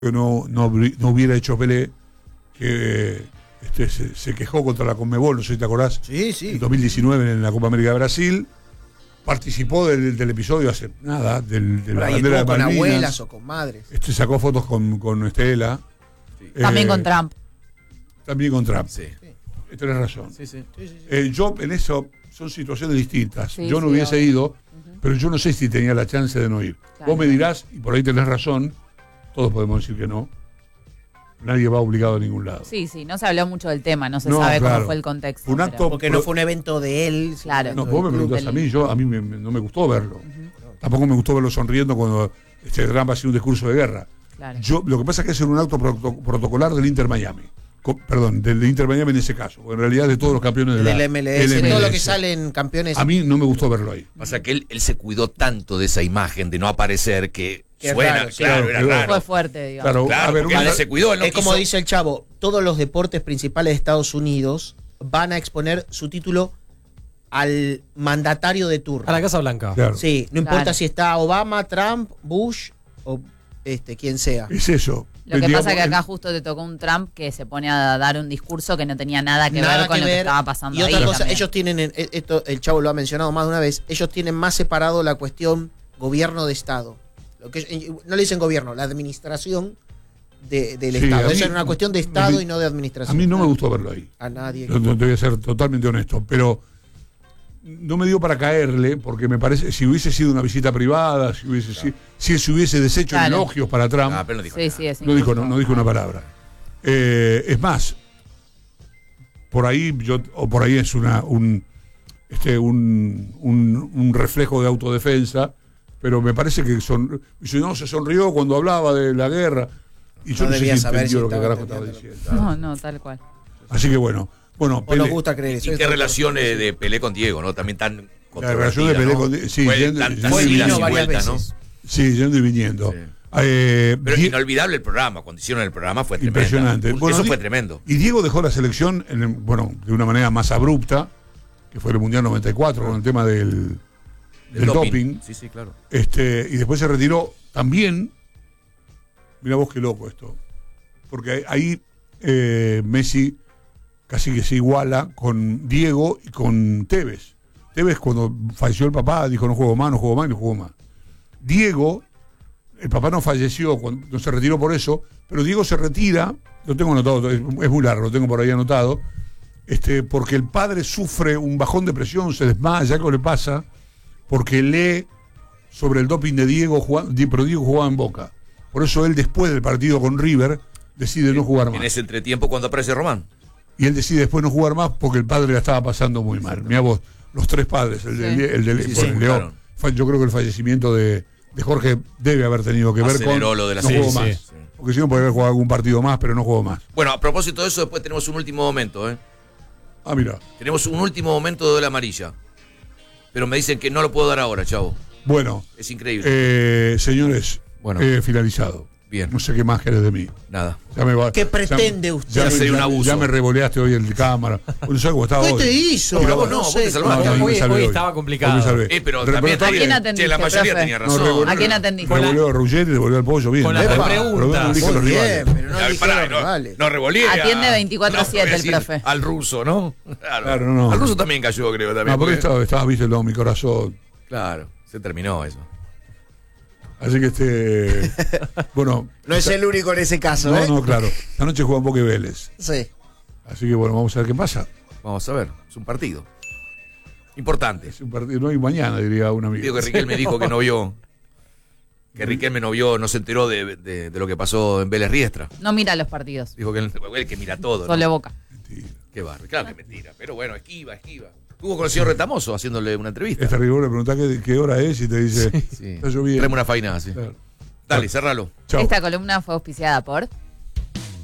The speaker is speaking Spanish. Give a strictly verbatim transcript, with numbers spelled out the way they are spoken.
que no, no, no hubiera hecho Pelé, que este, se, se quejó contra la Conmebol, no sé si te acordás, sí, sí. en dos mil diecinueve en la Copa América de Brasil, participó del, del episodio hace nada, del, de la bandera de con Malvinas. abuelas o con madres. Este sacó fotos con, con Estela. Sí. Eh, También con Trump. También con Trump. Sí. Sí. Tienes razón. Sí, sí. Sí, sí, sí. Eh, yo en eso son situaciones distintas. Sí, yo no sí, hubiese obvio. ido, uh-huh. pero yo no sé si tenía la chance de no ir. Claro. Vos me dirás, y por ahí tenés razón, todos podemos decir que no. Nadie va obligado a ningún lado. Sí, sí, no se habló mucho del tema, no se No, sabe claro. cómo fue el contexto. Un pero- acto- Porque no fue un evento de él. Claro. No, vos me preguntás a mí, yo a mí me- me- no me gustó verlo. Uh-huh. Tampoco me gustó verlo sonriendo cuando este Trump hacía un discurso de guerra. Claro. Yo, lo que pasa es que es un acto proto- protocolar del Inter Miami. Co- perdón, del Inter Miami en ese caso. Porque en realidad de todos los campeones de la Del M L S, L M L S. todo lo que sale en campeones. A mí no me gustó verlo ahí. Pasa que él, él se cuidó tanto de esa imagen, de no aparecer, que Qué suena, raro, sí. claro, era Claro, raro. Fue fuerte, digamos. Claro, Claro, a ver, porque una- él se cuidó, él no es como quiso- dice el Chavo, todos los deportes principales de Estados Unidos van a exponer su título al mandatario de turno. A la Casa Blanca. claro. Sí, no importa Claro. si está Obama, Trump, Bush o este quien sea. Es eso. Lo que Digamos, pasa es que acá el- justo te tocó un Trump que se pone a dar un discurso que no tenía nada que Nada ver con que lo que ver. estaba pasando Y otra ahí cosa, también. ellos tienen, en- esto el Chavo lo ha mencionado más de una vez, ellos tienen más separado la cuestión gobierno de Estado. Lo que, no le dicen gobierno, la administración de- del Sí, Estado. a Eso mí- es una cuestión de Estado a y no de A administración. mí no me gustó verlo ahí. A nadie. No, no, te voy a ser totalmente honesto, pero no me dio para caerle, porque me parece, si hubiese sido una visita privada, si hubiese si, si se hubiese deshecho en Claro. elogios para Trump, Ah, pero no dijo Sí, nada. sí, es no dijo, no, injusto. no dijo una palabra. Eh, es más, por ahí yo, o por ahí es una un este un, un, un reflejo de autodefensa, pero me parece que son, si no se sonrió cuando hablaba de la guerra, y yo No no, sé debía si saber entendió si lo que estaba carajo estaba entendiendo. diciendo. No, no, tal cual. Así que bueno, bueno, O nos Pelé- gusta creer eso. ¿Y qué relación eh, de Pelé con Diego, no? También tan La relación de Pelé controvertida, ¿no? con Di- sí, Fue yendo- tantas Fue idas vino y varias vueltas, ¿no? veces. sí, yendo y viniendo. Sí. Eh, Pero Die- inolvidable el programa, cuando hicieron el programa fue tremendo. Impresionante. Bueno, Eso Di- fue tremendo. Y Diego dejó la selección, en el- bueno, de una manera más abrupta, que fue el Mundial noventa y cuatro, con el tema del, del doping. Sí, sí, claro. Este, y después se retiró también. Mira vos qué loco esto. Porque ahí eh, Messi casi que se iguala con Diego y con Tevez. Tevez, cuando falleció el papá, dijo: no juego más, no juego más, y no juego más. Diego, el papá no falleció, cuando, no se retiró por eso, pero Diego se retira, lo tengo anotado, es, es muy largo, lo tengo por ahí anotado, este, porque el padre sufre un bajón de presión, se desmaya, algo le pasa, porque lee sobre el doping de Diego, jugando, pero Diego jugaba en Boca. Por eso él, después del partido con River, decide no jugar En más. ese entretiempo cuando aparece Román. Y él decide después no jugar más porque el padre la estaba pasando muy mal. Mirá vos, los tres padres, el de, Sí. el de Sí, bueno, sí, Leo, claro. fa- yo creo que el fallecimiento de, de Jorge debe haber tenido que ver con Aceleró lo de la no serie, juego sí, más. sí. Porque si no podría haber jugado algún partido más, pero no juego más. Bueno, a propósito de eso, después tenemos un último momento, ¿eh? Ah, mira. Tenemos un último momento de la amarilla. Pero me dicen que no lo puedo dar ahora, chavo. Bueno, Es increíble. eh, señores, Bueno. eh, finalizado. Bien. No sé qué más querés de mí. Nada. Ya me va- ¿Qué ya- pretende ya, usted? me- Sería un ya- abuso. ya me revoleaste hoy en cámara. No sé cómo estaba ¿Qué hoy. te hizo? Pero vos no, vos te sé. salvaste. No, no, Hoy- me salvé hoy estaba complicado. Hoy me salvé. Eh, pero Re- también está ¿A quién bien. atendiste, Che, la mayoría profe? tenía No, razón. revolvió- ¿A quién atendiste? Revolvió a Ruggeri y devolvió al pollo bien. Con la Epa, pregunta. pero no dije Muy los bien, rivales. pero no A ver, dije pará, los no, rivales. no revolea. Atiende veinticuatro siete No, el decir, profe. Al ruso, ¿no? Claro, Claro, no. Al ruso también cayó, creo. También, No, porque porque- estaba, estabas, viste, no, mi corazón. Claro, se terminó eso. Así que este. Bueno. No es esta- el único en ese caso, No, ¿eh? no, claro. Esta noche juegan Boca y Vélez. Sí. Así que bueno, vamos a ver qué pasa. Vamos a ver, es un partido. Importante. Es un partido, no hay mañana, diría un amigo. Digo que Riquelme dijo que no vio. Que Riquelme no vio, no se enteró de, de- de lo que pasó en Vélez Riestra. No mira los partidos, Dijo que él, él que mira todo. ¿no? solo Boca. Mentira. Qué barrio. Claro que mentira. Pero bueno, esquiva, esquiva. Estuvo con el señor Retamoso haciéndole una entrevista. Esta rigor le preguntás qué, qué hora es y te dice, Sí. está lloviendo. Traeme una faina así. Claro. Dale, cerralo. Chao. Esta columna fue auspiciada por